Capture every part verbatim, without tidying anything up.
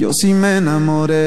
yo sí me enamoré.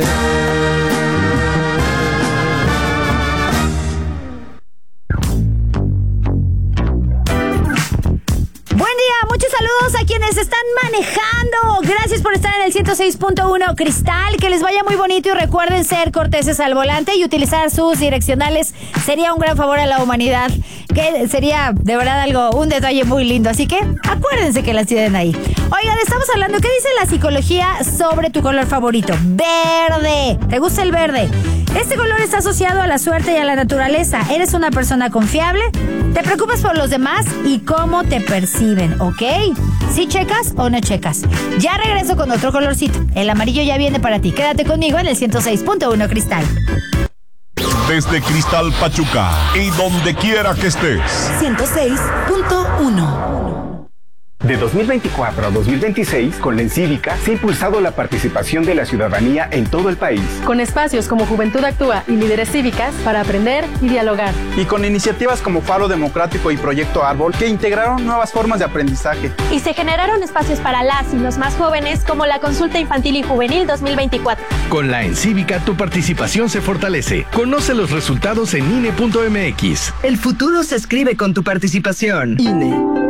Muchos saludos a quienes están manejando. Gracias por estar en el ciento seis punto uno Cristal. Que les vaya muy bonito y recuerden ser corteses al volante y utilizar sus direccionales. Sería un gran favor a la humanidad. Que sería de verdad algo, un detalle muy lindo. Así que acuérdense que las tienen ahí. Oigan, estamos hablando, ¿qué dice la psicología sobre tu color favorito? Verde. ¿Te gusta el verde? Este color está asociado a la suerte y a la naturaleza. ¿Eres una persona confiable? ¿Te preocupas por los demás y cómo te perciben? ¿Ok? ¿Sí checas o no checas? Ya regreso con otro colorcito. El amarillo ya viene para ti. Quédate conmigo en el ciento seis punto uno Cristal. Desde Cristal Pachuca y donde quiera que estés. ciento seis punto uno. De dos mil veinticuatro a dos mil veintiséis, con la Encívica se ha impulsado la participación de la ciudadanía en todo el país. Con espacios como Juventud Actúa y Líderes Cívicas para aprender y dialogar. Y con iniciativas como Faro Democrático y Proyecto Árbol que integraron nuevas formas de aprendizaje. Y se generaron espacios para las y los más jóvenes como la Consulta Infantil y Juvenil dos mil veinticuatro. Con la Encívica tu participación se fortalece. Conoce los resultados en I N E punto M X. El futuro se escribe con tu participación. I N E.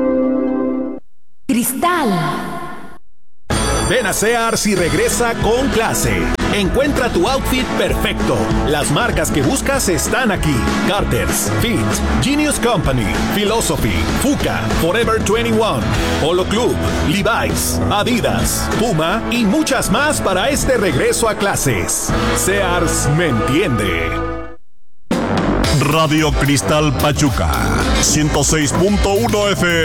Cristal. Ven a Sears y regresa con clase. Encuentra tu outfit perfecto. Las marcas que buscas están aquí. Carter's, Fit, Genius Company, Philosophy, Fuka, Forever veintiuno, Polo Club, Levi's, Adidas, Puma y muchas más para este regreso a clases. Sears me entiende. Radio Cristal Pachuca, ciento seis punto uno F M.